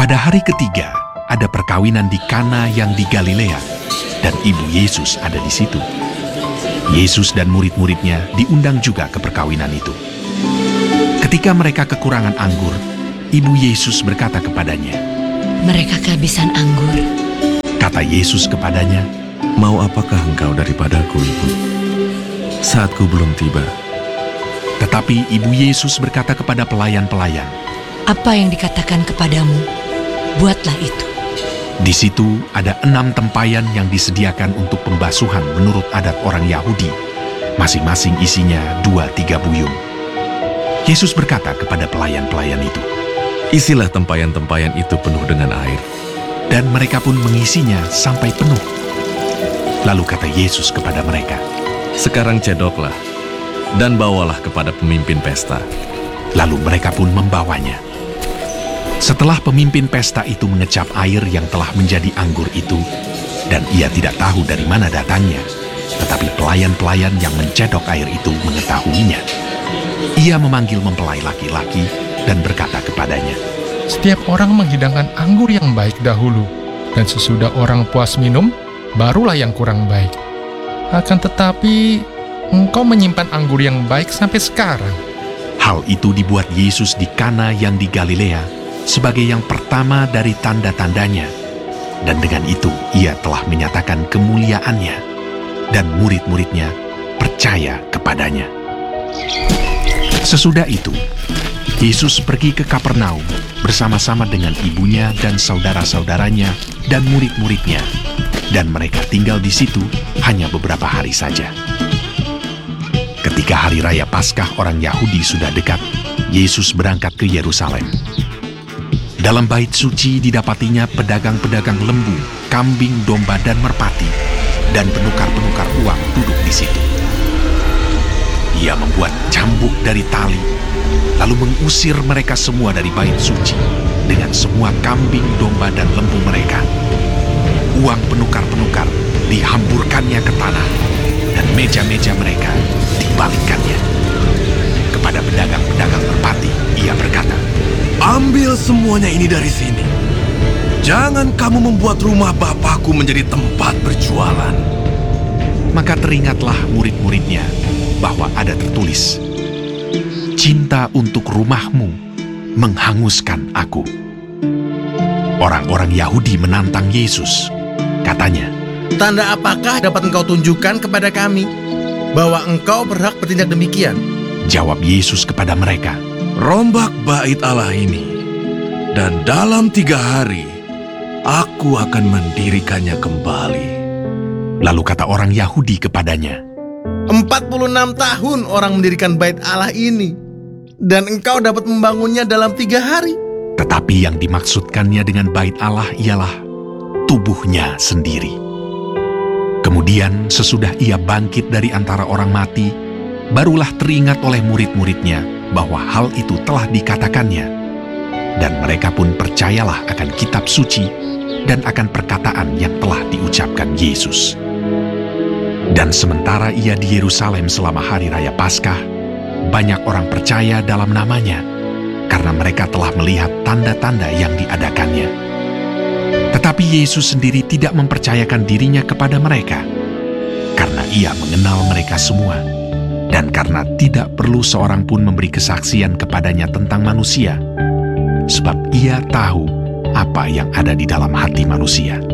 Pada hari ketiga, ada perkawinan di Kana yang di Galilea, dan ibu Yesus ada di situ. Yesus dan murid-muridnya diundang juga ke perkawinan itu. Ketika mereka kekurangan anggur, ibu Yesus berkata kepadanya, "Mereka kehabisan anggur." Kata Yesus kepadanya, "Mau apakah engkau daripadaku, Ibu? Saatku belum tiba." Tetapi ibu Yesus berkata kepada pelayan-pelayan, "Apa yang dikatakan kepadamu, buatlah itu." Di situ ada 6 tempayan yang disediakan untuk pembasuhan menurut adat orang Yahudi, masing-masing isinya 2-3 buyung. Yesus berkata kepada pelayan-pelayan itu, "Isilah tempayan-tempayan itu penuh dengan air." dan mereka pun mengisinya sampai penuh. Lalu kata Yesus kepada mereka, "Sekarang cedoklah, dan bawalah kepada pemimpin pesta." Lalu mereka pun membawanya. Setelah pemimpin pesta itu mengecap air yang telah menjadi anggur itu, dan ia tidak tahu dari mana datangnya, tetapi pelayan-pelayan yang mencedok air itu mengetahuinya. Ia memanggil mempelai laki-laki dan berkata kepadanya, "Setiap orang menghidangkan anggur yang baik dahulu, dan sesudah orang puas minum, barulah yang kurang baik. Akan tetapi, engkau menyimpan anggur yang baik sampai sekarang." Hal itu dibuat Yesus di Kana yang di Galilea sebagai yang pertama dari tanda-tandanya, dan dengan itu ia telah menyatakan kemuliaannya, dan murid-muridnya percaya kepadanya. Sesudah itu, Yesus pergi ke Kapernaum bersama-sama dengan ibunya dan saudara-saudaranya dan murid-muridnya, dan mereka tinggal di situ hanya beberapa hari saja. Ketika hari raya Paskah orang Yahudi sudah dekat, Yesus berangkat ke Yerusalem. Dalam bait suci didapatinya pedagang-pedagang lembu, kambing, domba, dan merpati, dan penukar-penukar uang duduk di situ. Ia membuat cambuk dari tali, lalu mengusir mereka semua dari bait suci dengan semua kambing, domba, dan lembu mereka. Uang penukar-penukar dihamburkannya ke tanah, dan meja-meja mereka dibalikkannya. Kepada pedagang-pedagang merpati, ia berkata, "Ambil semuanya ini dari sini. Jangan kamu membuat rumah Bapakku menjadi tempat berjualan." Maka teringatlah murid-muridnya bahwa ada tertulis, "Cinta untuk rumahmu menghanguskan aku." Orang-orang Yahudi menantang Yesus. Katanya, "Tanda apakah dapat engkau tunjukkan kepada kami bahwa engkau berhak bertindak demikian?" Jawab Yesus kepada mereka, "Rombak bait Allah ini, dan dalam 3 hari aku akan mendirikannya kembali." Lalu kata orang Yahudi kepadanya, 46 tahun orang mendirikan bait Allah ini, dan engkau dapat membangunnya dalam 3 hari. Tetapi yang dimaksudkannya dengan bait Allah ialah tubuhnya sendiri. Kemudian sesudah ia bangkit dari antara orang mati, barulah teringat oleh murid-muridnya bahwa hal itu telah dikatakannya, dan mereka pun percayalah akan kitab suci dan akan perkataan yang telah diucapkan Yesus. Dan sementara ia di Yerusalem selama hari raya Paskah, banyak orang percaya dalam namanya, karena mereka telah melihat tanda-tanda yang diadakannya. Tetapi Yesus sendiri tidak mempercayakan dirinya kepada mereka, karena ia mengenal mereka semua, dan karena tidak perlu seorang pun memberi kesaksian kepadanya tentang manusia, sebab ia tahu apa yang ada di dalam hati manusia.